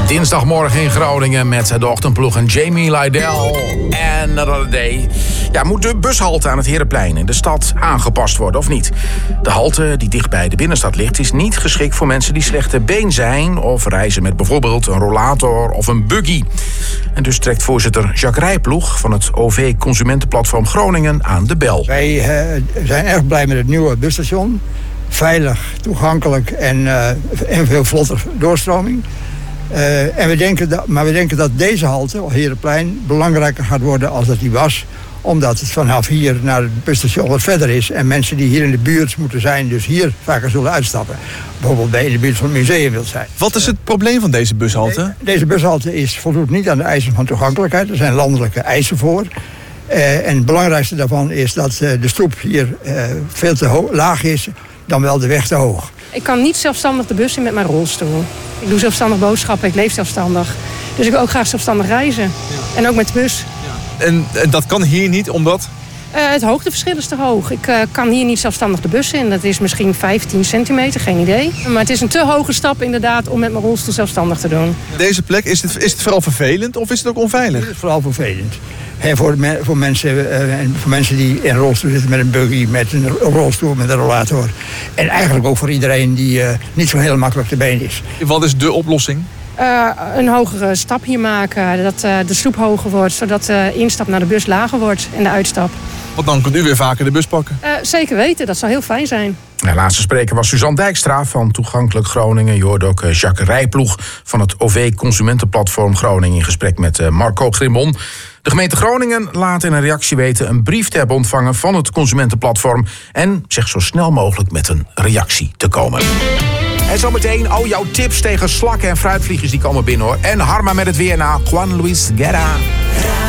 Dinsdagmorgen in Groningen met de ochtendploeg en Jamie Lydell en Another Day. Ja, moet de bushalte aan het Herenplein in de stad aangepast worden of niet? De halte die dicht bij de binnenstad ligt is niet geschikt voor mensen die slechte been zijn of reizen met bijvoorbeeld een rollator of een buggy. En dus trekt voorzitter Jacques Rijploeg van het OV Consumentenplatform Groningen aan de bel. Wij zijn erg blij met het nieuwe busstation. Veilig, toegankelijk en veel vlotter doorstroming. We denken dat deze halte, Herenplein, belangrijker gaat worden als dat die was. Omdat het vanaf hier naar het busstation wat verder is. En mensen die hier in de buurt moeten zijn, dus hier vaker zullen uitstappen. Bijvoorbeeld bij in de buurt van het museum wilt zijn. Wat is het probleem van deze bushalte? Deze bushalte voldoet niet aan de eisen van toegankelijkheid. Er zijn landelijke eisen voor. En het belangrijkste daarvan is dat de stoep hier veel te laag is, dan wel de weg te hoog. Ik kan niet zelfstandig de bus in met mijn rolstoel. Ik doe zelfstandig boodschappen, ik leef zelfstandig. Dus ik wil ook graag zelfstandig reizen. Ja. En ook met de bus. Ja. En dat kan hier niet, omdat? Het hoogteverschil is te hoog. Ik kan hier niet zelfstandig de bus in. Dat is misschien 15 centimeter, geen idee. Maar het is een te hoge stap inderdaad om met mijn rolstoel zelfstandig te doen. Deze plek, is het vooral vervelend of is het ook onveilig? Het is vooral vervelend. Voor mensen die in een rolstoel zitten met een buggy, met een rolstoel, met een rollator. En eigenlijk ook voor iedereen die niet zo heel makkelijk te been is. Wat is de oplossing? Een hogere stap hier maken, dat de stoep hoger wordt, zodat de instap naar de bus lager wordt en de uitstap. Want dan kunt u weer vaker de bus pakken. Zeker weten, dat zou heel fijn zijn. De laatste spreker was Suzanne Dijkstra van Toegankelijk Groningen. Je hoorde ook Jacques Rijploeg van het OV Consumentenplatform Groningen in gesprek met Marco Grimmon. De gemeente Groningen laat in een reactie weten een brief te hebben ontvangen van het Consumentenplatform en zegt zo snel mogelijk met een reactie te komen. En zometeen al jouw tips tegen slakken en fruitvliegers die komen binnen hoor. En Harma met het weer na Juan Luis Guerra.